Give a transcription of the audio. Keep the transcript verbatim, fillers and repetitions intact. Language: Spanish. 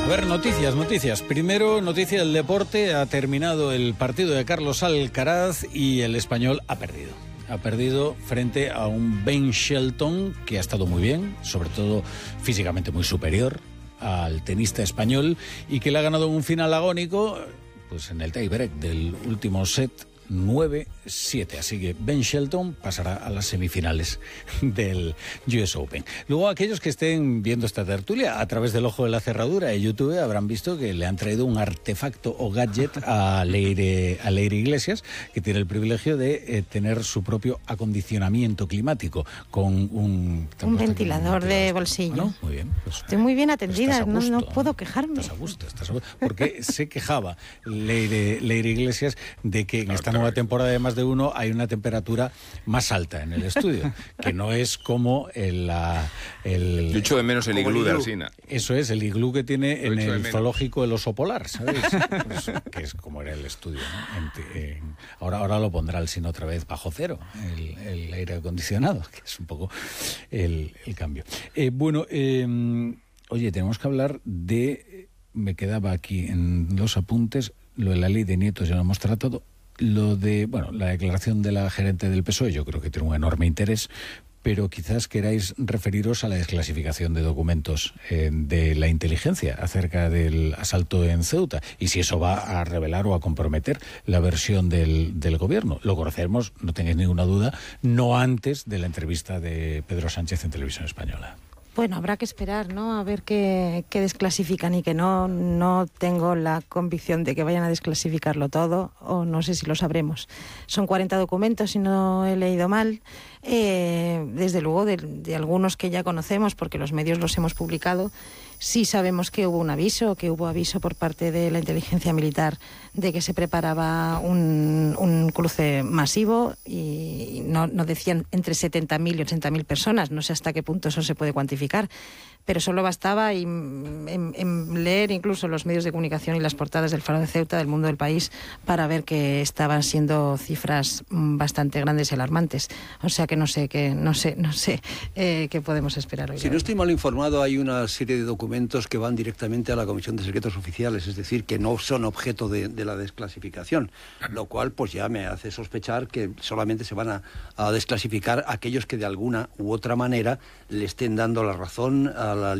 A ver, noticias, noticias. Primero, noticia del deporte. Ha terminado el partido de Carlos Alcaraz y el español ha perdido. Ha perdido frente a un Ben Shelton que ha estado muy bien, sobre todo físicamente muy superior al tenista español, y que le ha ganado un final agónico, pues en el tie-break del último set, nueve siete, así que Ben Shelton pasará a las semifinales del U S Open. Luego, aquellos que estén viendo esta tertulia a través del ojo de la cerradura de YouTube habrán visto que le han traído un artefacto o gadget a Leire, a Leire Iglesias, que tiene el privilegio de eh, tener su propio acondicionamiento climático con un... Un ventilador de bolsillo. ¿No? Muy bien. Pues, estoy muy bien atendida, pues no, no puedo quejarme. Estás a gusto, estás a gusto. Porque se quejaba Leire, Leire Iglesias de que en esta nueva temporada de Más de Uno hay una temperatura más alta en el estudio, que no es como el... La, el Yo echo de menos el iglú de Alsina. Eso es, el iglú que tiene en el zoológico el oso polar, ¿sabes? Pues, que es como era el estudio, ¿no? En, en, ahora, ahora lo pondrá Alsina otra vez bajo cero, el, el aire acondicionado, que es un poco el, el cambio. Eh, bueno, eh, oye, tenemos que hablar de... Me quedaba aquí en los apuntes, lo de la ley de nietos ya lo hemos tratado. Lo de, bueno, la declaración de la gerente del P S O E yo creo que tiene un enorme interés, pero quizás queráis referiros a la desclasificación de documentos eh, de la inteligencia acerca del asalto en Ceuta, y si eso va a revelar o a comprometer la versión del, del gobierno. Lo conoceremos, no tengáis ninguna duda, no antes de la entrevista de Pedro Sánchez en Televisión Española. Bueno, habrá que esperar, ¿no? A ver qué, qué desclasifican, y que no, no tengo la convicción de que vayan a desclasificarlo todo, o no sé si lo sabremos. Son cuarenta documentos, si no he leído mal. Eh, desde luego, de, de algunos que ya conocemos, porque los medios los hemos publicado, sí sabemos que hubo un aviso, que hubo aviso por parte de la inteligencia militar de que se preparaba un, un cruce masivo, y no, no decían entre setenta mil y ochenta mil personas, no sé hasta qué punto eso se puede cuantificar, pero solo bastaba en, en, en leer incluso los medios de comunicación y las portadas del Faro de Ceuta, del Mundo del País, para ver que estaban siendo cifras bastante grandes y alarmantes. O sea que no sé qué no sé, no sé eh, qué podemos esperar hoy. Si no estoy mal informado, hay una serie de documentos que van directamente a la Comisión de Secretos Oficiales, es decir, que no son objeto de, de la desclasificación, lo cual pues ya me hace sospechar que solamente se van a, a desclasificar aquellos que de alguna u otra manera le estén dando la razón a la